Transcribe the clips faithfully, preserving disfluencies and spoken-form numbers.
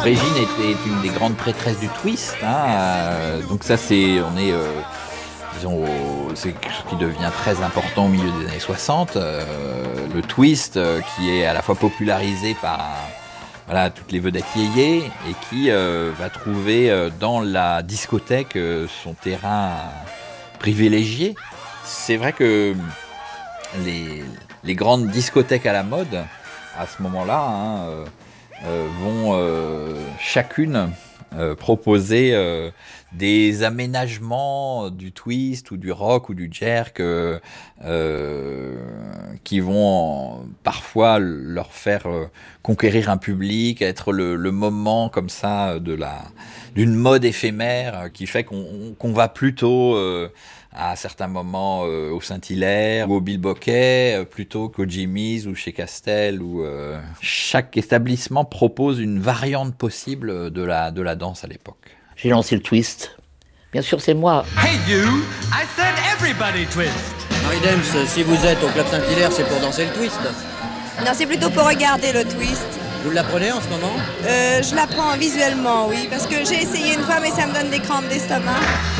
Régine était une des grandes prêtresses du twist. Hein, euh, donc ça, c'est, on est, euh, disons, au, c'est quelque chose qui devient très important au milieu des années soixante. Euh, le twist, euh, qui est à la fois popularisé par voilà, toutes les vedettes yéyé et qui euh, va trouver euh, dans la discothèque euh, son terrain privilégié. C'est vrai que les, les grandes discothèques à la mode, à ce moment-là, hein, euh, euh, vont euh, chacune euh, proposer euh, des aménagements du twist ou du rock ou du jerk euh, euh, qui vont parfois leur faire euh, conquérir un public, être le, le moment comme ça de la, d'une mode éphémère qui fait qu'on, qu'on va plutôt euh, à certains moments euh, au Saint-Hilaire ou au Bilboquet euh, plutôt qu'au Jimmy's ou chez Castel. Où, euh, chaque établissement propose une variante possible de la, de la danse à l'époque. J'ai lancé le twist. Bien sûr, c'est moi. Hey you, I said everybody twist. Marie Dems, si vous êtes au Club Saint-Hilaire, c'est pour danser le twist. Non, c'est plutôt pour regarder le twist. Vous l'apprenez en ce moment? euh, Je l'apprends visuellement, oui, parce que j'ai essayé une fois, mais ça me donne des crampes d'estomac.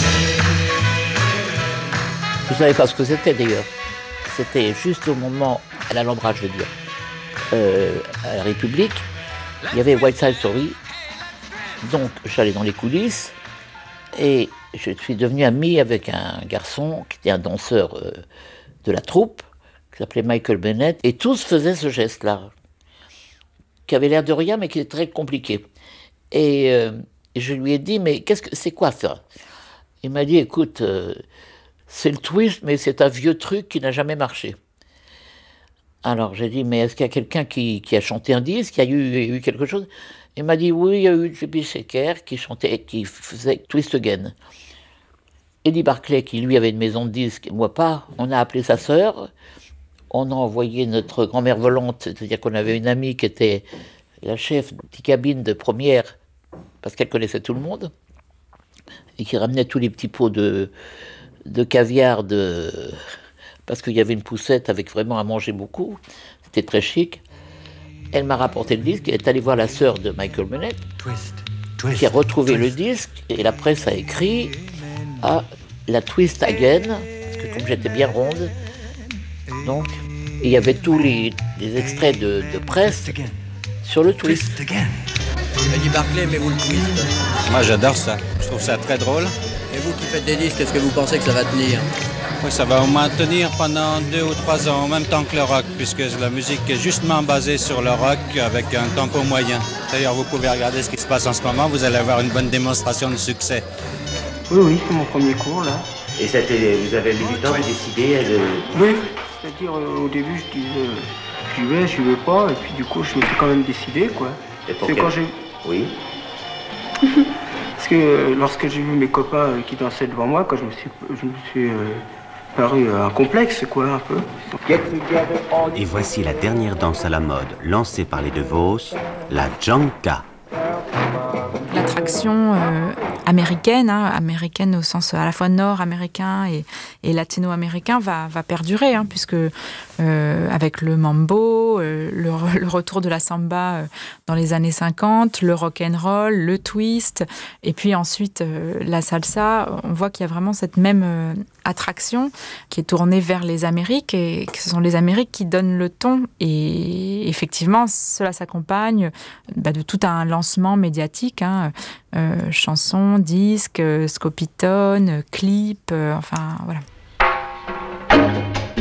Je ne savais pas ce que c'était d'ailleurs. C'était juste au moment, à l'Alhambra, je veux dire, euh, à la République, il y avait West Side Story. Donc j'allais dans les coulisses et je suis devenu ami avec un garçon qui était un danseur euh, de la troupe, qui s'appelait Michael Bennett, et tous faisaient ce geste-là, qui avait l'air de rien mais qui était très compliqué. Et, euh, et je lui ai dit, mais qu'est-ce que c'est quoi ça? Il m'a dit, écoute, euh, c'est le twist, mais c'est un vieux truc qui n'a jamais marché. Alors j'ai dit, mais est-ce qu'il y a quelqu'un qui, qui a chanté un disque, qui a eu, eu quelque chose? Il m'a dit, oui, il y a eu J B Shaker qui chantait, qui faisait Twist Again. Eddie Barclay, qui lui avait une maison de disques, moi pas, on a appelé sa sœur, on a envoyé notre grand-mère volante, c'est-à-dire qu'on avait une amie qui était la chef de petite cabine de première, parce qu'elle connaissait tout le monde, et qui ramenait tous les petits pots de, de caviar, de, parce qu'il y avait une poussette avec vraiment à manger beaucoup, c'était très chic. Elle m'a rapporté le disque, elle est allée voir la sœur de Michael Bennett, twist, twist, qui a retrouvé twist. Le disque, et la presse a écrit à la Twist Again, parce que comme j'étais bien ronde, donc il y avait tous les, les extraits de, de presse sur le twist. Eddie Barclay, aimez-vous le twist? Moi j'adore ça, je trouve ça très drôle. Et vous qui faites des disques, est-ce que vous pensez que ça va tenir? Oui, ça va au moins tenir pendant deux ou trois ans, en même temps que le rock, puisque la musique est justement basée sur le rock avec un tempo moyen. D'ailleurs, vous pouvez regarder ce qui se passe en ce moment, vous allez avoir une bonne démonstration de succès. Oui, oui, c'est mon premier cours, là. Et ça vous avez mis du temps à décider de... Oui, c'est-à-dire euh, au début, je disais, j'y vais, j'y vais pas, et puis du coup, je me suis quand même décidé, quoi. Et pour c'est quel... quand j'ai... Oui. Parce que euh, lorsque j'ai vu mes copains euh, qui dansaient devant moi, quand je me suis... Je me suis euh... paru un complexe, quoi, un peu. Et voici la dernière danse à la mode, lancée par les De Vos, la Janka. L'attraction euh, américaine, hein, américaine au sens à la fois nord-américain et, et latino-américain, va, va perdurer, hein, puisque euh, avec le mambo, euh, le, le retour de la samba euh, dans les années cinquante, le rock'n'roll, le twist, et puis ensuite euh, la salsa, on voit qu'il y a vraiment cette même euh, attraction qui est tournée vers les Amériques, et que ce sont les Amériques qui donnent le ton, et effectivement cela s'accompagne bah, de tout un lancement médiatique, hein, euh, chansons, disques, euh, scopitones, clips, euh, enfin voilà. Alors ?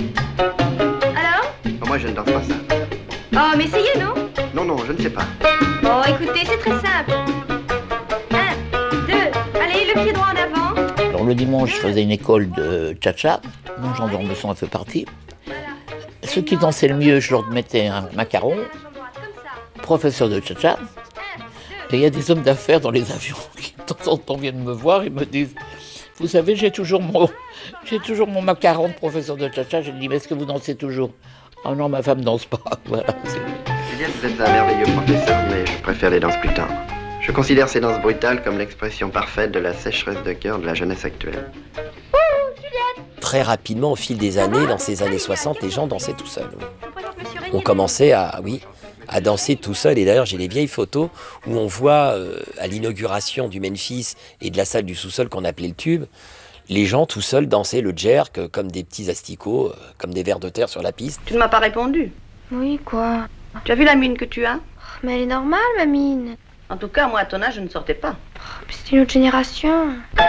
Moi je ne danse pas ça. Oh mais essayez, non ? Non, non, je ne sais pas. Oh écoutez, c'est très simple. Un, deux, allez, le pied droit en avant. Alors le dimanche, je faisais une école de cha-cha, dont Jean d'Ormesson a fait partie. Ceux qui dansaient le mieux, je leur mettais un macaron, professeur de cha-cha. Et il y a des hommes d'affaires dans les avions qui de temps en temps viennent me voir et me disent « Vous savez, j'ai toujours mon, j'ai toujours mon macaron de professeur de cha-cha. » Je lui dis « Mais est-ce que vous dansez toujours ?»« Ah non, ma femme ne danse pas. » Voilà. Julien, vous êtes un merveilleux professeur, mais je préfère les danses plus tendres. Je considère ces danses brutales comme l'expression parfaite de la sécheresse de cœur de la jeunesse actuelle. Très rapidement, au fil des années, dans ces années soixante, les gens dansaient tout seuls. Oui. On commençait à, oui, à danser tout seul. Et d'ailleurs, j'ai des vieilles photos où on voit, euh, à l'inauguration du Memphis et de la salle du sous-sol qu'on appelait le Tube, les gens tout seuls dansaient le jerk euh, comme des petits asticots, euh, comme des vers de terre sur la piste. Tu ne m'as pas répondu. Oui, quoi? Tu as vu la mine que tu as? Mais elle est normale, ma mine. En tout cas, moi, à ton âge, je ne sortais pas. C'est une autre génération.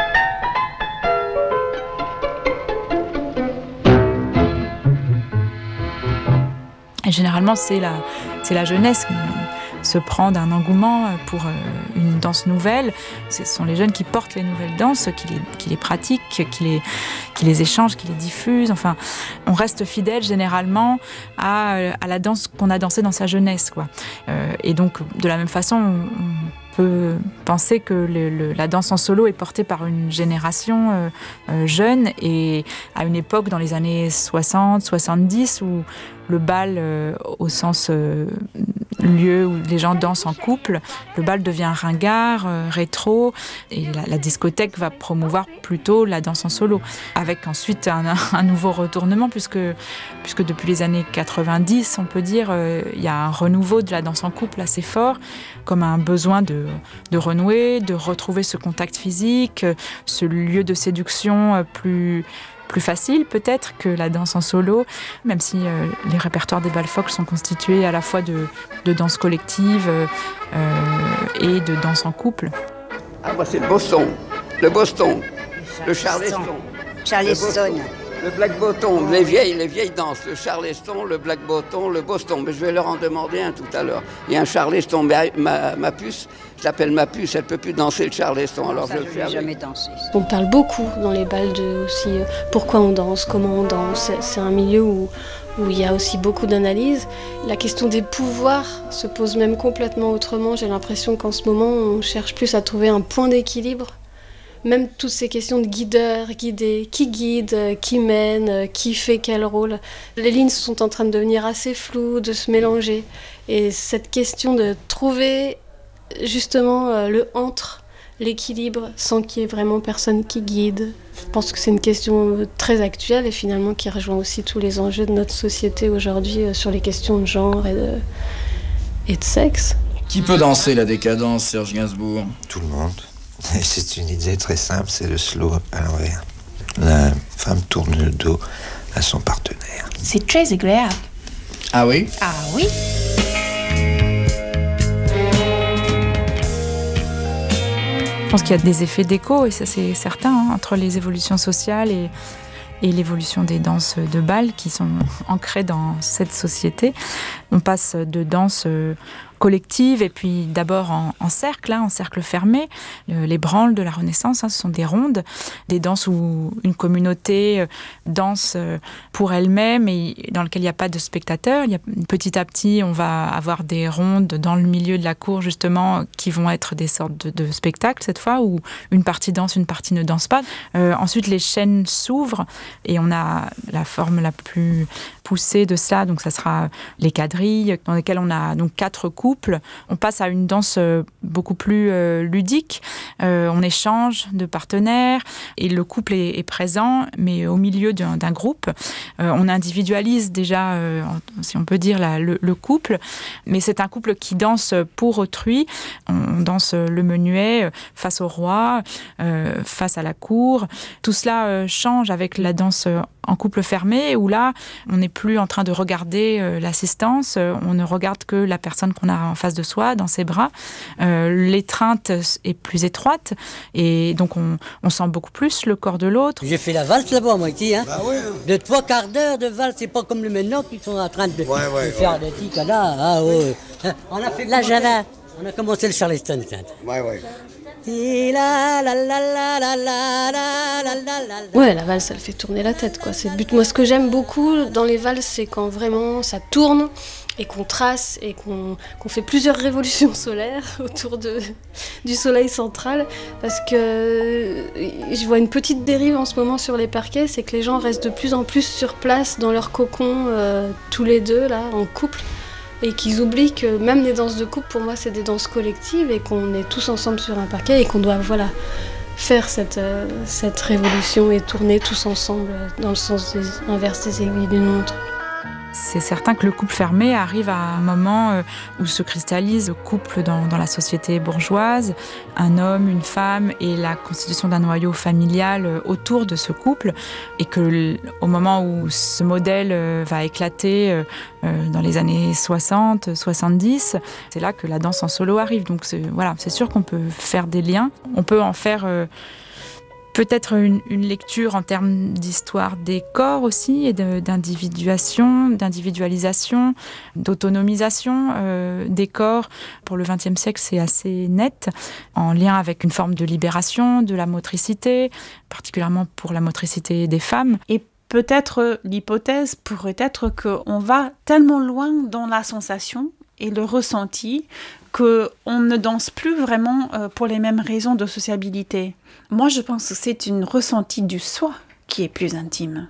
Et généralement, c'est la, c'est la jeunesse qui se prend d'un engouement pour une danse nouvelle. Ce sont les jeunes qui portent les nouvelles danses, qui les, qui les pratiquent, qui les, qui les échangent, qui les diffusent. Enfin, on reste fidèle généralement à, à la danse qu'on a dansée dans sa jeunesse, quoi. Euh, et donc, de la même façon, on, on peut penser que le, le, la danse en solo est portée par une génération euh, euh, jeune et à une époque dans les années soixante, soixante-dix où le bal, euh, au sens euh, lieu où les gens dansent en couple, le bal devient ringard, euh, rétro, et la, la discothèque va promouvoir plutôt la danse en solo, avec ensuite un, un nouveau retournement, puisque, puisque depuis les années quatre-vingt-dix, on peut dire, euh, il y a un renouveau de la danse en couple assez fort, comme un besoin de, de renouer, de retrouver ce contact physique, ce lieu de séduction plus... plus facile peut-être que la danse en solo, même si euh, les répertoires des bals folk sont constitués à la fois de, de danse collective euh, et de danse en couple. Ah, moi c'est le Boston, le Boston, le Charleston, Charleston, le, le Black Bottom, les vieilles, les vieilles danses, le Charleston, le Black Bottom, le Boston. Mais je vais leur en demander un tout à l'heure. Il y a un Charleston, mais ma, ma puce, je l'appelle ma puce, elle ne peut plus danser le Charleston. Alors ça, je le je fais avec. jamais dansé. On parle beaucoup dans les bals de aussi euh, pourquoi on danse, comment on danse. C'est un milieu où, où il y a aussi beaucoup d'analyses. La question des pouvoirs se pose même complètement autrement. J'ai l'impression qu'en ce moment, on cherche plus à trouver un point d'équilibre. Même toutes ces questions de guideur, guider, qui guide, qui mène, qui fait quel rôle. Les lignes sont en train de devenir assez floues, de se mélanger. Et cette question de trouver justement le entre, l'équilibre, sans qu'il y ait vraiment personne qui guide. Je pense que c'est une question très actuelle et finalement qui rejoint aussi tous les enjeux de notre société aujourd'hui sur les questions de genre et de, et de sexe. Qui peut danser la décadence, Serge Gainsbourg? Tout le monde. C'est une idée très simple, c'est le slow à l'envers. La femme tourne le dos à son partenaire. C'est très agréable. Ah oui? Ah oui. Je pense qu'il y a des effets d'écho, et ça c'est certain, hein, entre les évolutions sociales et, et l'évolution des danses de bal qui sont ancrées dans cette société. On passe de danse collective et puis d'abord en, en cercle, hein, en cercle fermé. Le, les branles de la Renaissance, hein, ce sont des rondes, des danses où une communauté euh, danse euh, pour elle-même et dans lequel il n'y a pas de spectateurs. Il y a, petit à petit, on va avoir des rondes dans le milieu de la cour justement qui vont être des sortes de, de spectacles cette fois où une partie danse, une partie ne danse pas. Euh, ensuite, les chaînes s'ouvrent et on a la forme la plus poussée de ça, donc ça sera les quadrilles dans lesquelles on a donc quatre couples. On passe à une danse beaucoup plus euh, ludique. Euh, on échange de partenaires et le couple est, est présent, mais au milieu d'un, d'un groupe. Euh, on individualise déjà, euh, si on peut dire, la, le, le couple, mais c'est un couple qui danse pour autrui. On, on danse le menuet face au roi, euh, face à la cour. Tout cela euh, change avec la danse en couple fermé, où là, on n'est plus en train de regarder euh, l'assistance, euh, on ne regarde que la personne qu'on a en face de soi, dans ses bras. Euh, l'étreinte est plus étroite, et donc on, on sent beaucoup plus le corps de l'autre. J'ai fait la valse là-bas, moi, ici, hein. Bah ouais. De trois quarts d'heure de valse, c'est pas comme le maintenant qui sont en train de, ouais, ouais, de faire ouais. des tics là. Ah, ouais. On a fait là, j'avais. On a commencé le Charleston. Ouais, ouais. Ouais, la valse, elle fait tourner la tête, quoi. C'est le but. Moi, ce que j'aime beaucoup dans les valses, c'est quand vraiment ça tourne et qu'on trace et qu'on, qu'on fait plusieurs révolutions solaires autour de, du soleil central. Parce que je vois une petite dérive en ce moment sur les parquets, c'est que les gens restent de plus en plus sur place dans leur cocon, euh, tous les deux, là, en couple. Et qu'ils oublient que même les danses de couple, pour moi, c'est des danses collectives et qu'on est tous ensemble sur un parquet et qu'on doit, voilà, faire cette, euh, cette révolution et tourner tous ensemble dans le sens des, inverse des aiguilles d'une montre. C'est certain que le couple fermé arrive à un moment où se cristallise le couple dans, dans la société bourgeoise, un homme, une femme et la constitution d'un noyau familial autour de ce couple, et que au moment où ce modèle va éclater dans les années soixante, soixante-dix, c'est là que la danse en solo arrive. Donc c'est, voilà, c'est sûr qu'on peut faire des liens, on peut en faire euh, peut-être une, une lecture en termes d'histoire des corps aussi, et de, d'individuation, d'individualisation, d'autonomisation euh, des corps. Pour le vingtième siècle, c'est assez net, en lien avec une forme de libération de la motricité, particulièrement pour la motricité des femmes. Et peut-être l'hypothèse pourrait être qu'on va tellement loin dans la sensation et le ressenti qu'on ne danse plus vraiment pour les mêmes raisons de sociabilité. Moi, je pense que c'est une ressenti du soi qui est plus intime.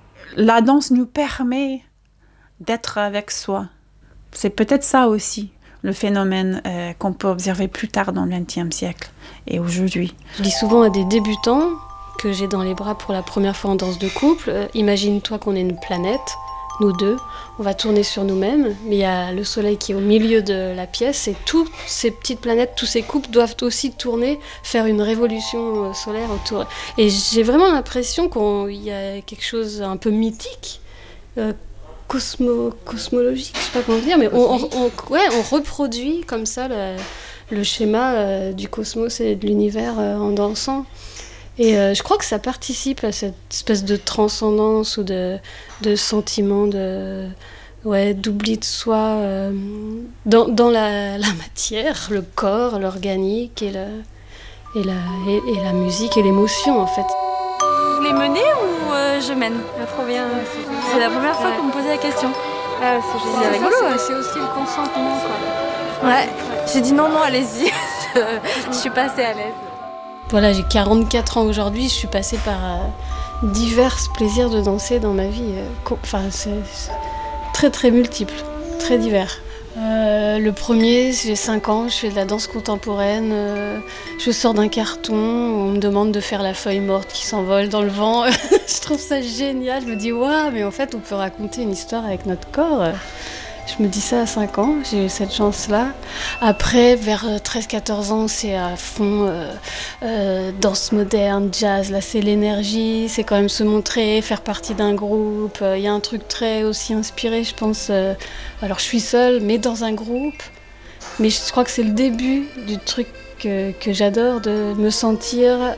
La danse nous permet d'être avec soi. C'est peut-être ça aussi, le phénomène euh, qu'on peut observer plus tard dans le vingtième siècle et aujourd'hui. Je dis souvent à des débutants que j'ai dans les bras pour la première fois en danse de couple, euh, imagine-toi qu'on est une planète, nous deux, on va tourner sur nous-mêmes, mais il y a le soleil qui est au milieu de la pièce et toutes ces petites planètes, tous ces couples doivent aussi tourner, faire une révolution solaire autour. Et j'ai vraiment l'impression qu'il y a quelque chose un peu mythique, euh, cosmo, cosmologique, je sais pas comment dire, mais on, on, on, ouais, on reproduit comme ça le, le schéma euh, du cosmos et de l'univers euh, en dansant. Et euh, je crois que ça participe à cette espèce de transcendance ou de, de sentiment de, ouais, d'oubli de soi euh, dans, dans la, la matière, le corps, l'organique et, le, et, la, et, et la musique et l'émotion en fait. Vous voulez mener ou euh, je mène? La première, c'est la première fois ouais. qu'on me posait la question. Ah, c'est génial. C'est rigolo, c'est, c'est aussi le consentement quoi. Ouais, j'ai dit non, non, allez-y, je, je suis pas assez à l'aise. Voilà, j'ai quarante-quatre ans aujourd'hui, je suis passée par euh, divers plaisirs de danser dans ma vie. Euh, co- enfin, c'est, c'est très très multiple, très divers. Euh, le premier, j'ai cinq ans, je fais de la danse contemporaine. Euh, je sors d'un carton, on me demande de faire la feuille morte qui s'envole dans le vent. Je trouve ça génial, je me dis waouh, mais en fait on peut raconter une histoire avec notre corps. Je me dis ça à cinq ans, j'ai eu cette chance-là. Après, vers treize quatorze ans, c'est à fond euh, euh, danse moderne, jazz. Là, c'est l'énergie, c'est quand même se montrer, faire partie d'un groupe. Il euh, y a un truc très aussi inspiré, je pense. Euh, alors, je suis seule, mais dans un groupe. Mais je crois que c'est le début du truc que, que j'adore, de me sentir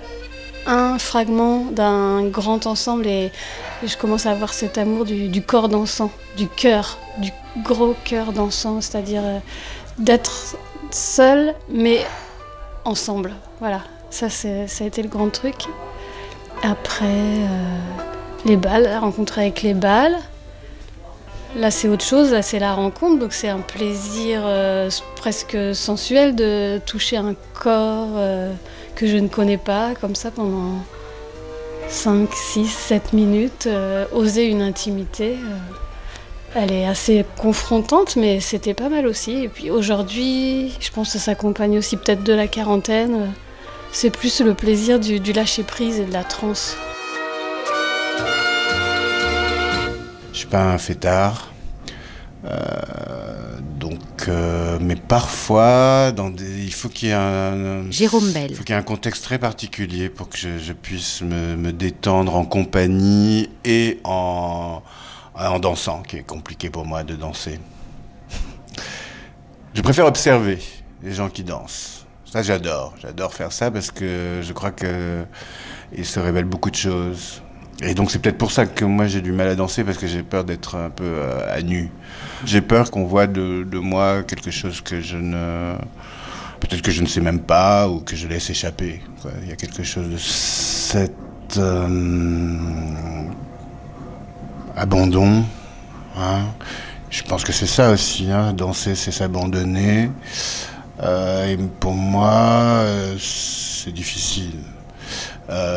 un fragment d'un grand ensemble. Et, et je commence à avoir cet amour du, du corps dansant, du cœur, du gros cœur dansant, c'est-à-dire euh, d'être seul mais ensemble. Voilà, ça, c'est, ça a été le grand truc. Après, euh, les balles, la rencontre avec les balles. Là, c'est autre chose, là, c'est la rencontre, donc c'est un plaisir euh, presque sensuel de toucher un corps euh, que je ne connais pas, comme ça, pendant cinq, six, sept minutes, euh, oser une intimité. Euh, Elle est assez confrontante, mais c'était pas mal aussi. Et puis aujourd'hui, je pense que ça s'accompagne aussi peut-être de la quarantaine. C'est plus le plaisir du, du lâcher-prise et de la transe. Je suis pas un fêtard, euh, donc, euh, mais parfois, dans des, il faut qu'il y ait un, Jérôme Bell. Il faut qu'il y ait un contexte très particulier pour que je, je puisse me, me détendre en compagnie et en en dansant, qui est compliqué pour moi de danser. Je préfère observer les gens qui dansent. Ça, j'adore. J'adore faire ça parce que je crois qu'il se révèle beaucoup de choses. Et donc, c'est peut-être pour ça que moi, j'ai du mal à danser, parce que j'ai peur d'être un peu à nu. J'ai peur qu'on voit de, de moi quelque chose que je ne... Peut-être que je ne sais même pas, ou que je laisse échapper. Il y a quelque chose de cette... Euh... abandon, hein. Je pense que c'est ça aussi, hein. Danser, c'est s'abandonner. Euh, et pour moi, euh, c'est difficile. Euh,